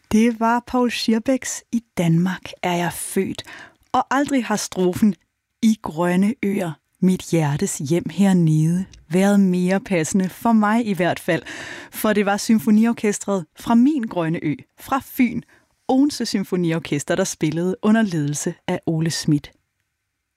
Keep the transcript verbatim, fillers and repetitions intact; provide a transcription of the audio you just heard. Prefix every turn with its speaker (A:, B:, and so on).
A: Det var Paul Schirbecks I Danmark er jeg født, og aldrig har strofen I grønne øer, mit hjertes hjem hernede, været mere passende, for mig i hvert fald. For det var symfoniorkestret fra min grønne ø, fra Fyn, Odense Symfoniorkester, der spillede under ledelse af Ole Schmidt.